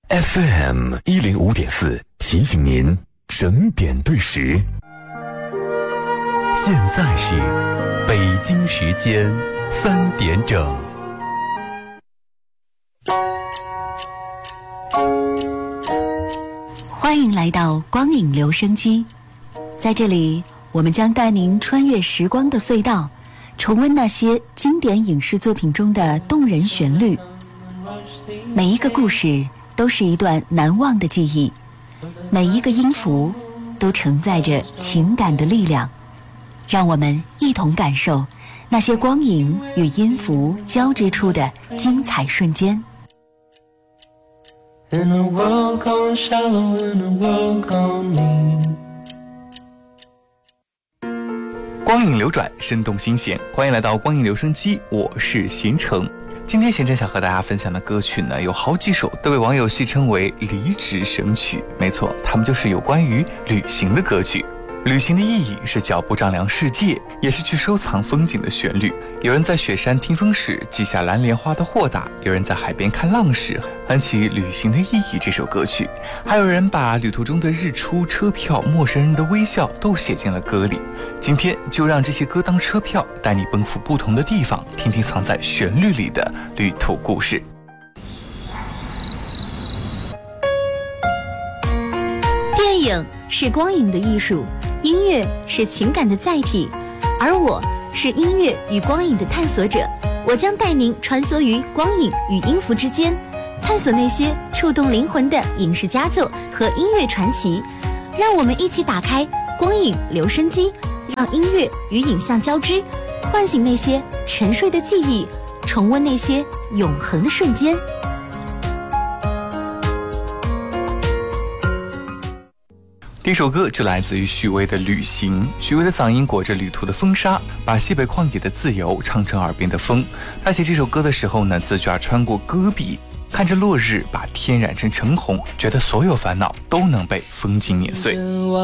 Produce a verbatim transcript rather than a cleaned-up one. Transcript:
F M 一零五点四提醒您整点对时。现在是北京时间三点整。 欢迎来到光影留声机，在这里我们将带您穿越时光的隧道，重温那些经典影视作品中的动人旋律。每一个故事都是一段难忘的记忆，每一个音符都承载着情感的力量。让我们一同感受那些光影与音符交织出的精彩瞬间。 In a world gone shallow, in a world gone mean. 光影流转，生动新鲜，欢迎来到光影留声机，我是贤成。今天贤成想和大家分享的歌曲呢，有好几首都被网友戏称为离职神曲。没错，它们就是有关于旅行的歌曲。旅行的意义是脚步丈量世界，也是去收藏风景的旋律。有人在雪山听风时记下蓝莲花的豁达，有人在海边看浪时哼起《旅行的意义》这首歌曲，还有人把旅途中的日出、车票、陌生人的微笑都写进了歌里。今天就让这些歌当车票，带你奔赴不同的地方，听听藏在旋律里的旅途故事。 电影是光影的艺术，音乐是情感的载体，而我是音乐与光影的探索者。我将带您穿梭于光影与音符之间，探索那些触动灵魂的影视佳作和音乐传奇。让我们一起打开光影留声机，让音乐与影像交织，唤醒那些沉睡的记忆，重温那些永恒的瞬间。 第一首歌就来自于许巍的《旅行》，许巍的嗓音裹着旅途的风沙，把西北旷野的自由唱成耳边的风。他写这首歌的时候呢，自觉穿过戈壁，看着落日把天染成橙红，觉得所有烦恼都能被风景碾碎。